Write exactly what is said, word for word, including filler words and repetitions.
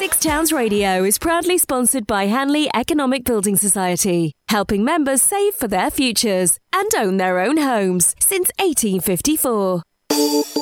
Essex Towns Radio is proudly sponsored by Hanley Economic Building Society, helping members save for their futures and own their own homes since eighteen fifty-four.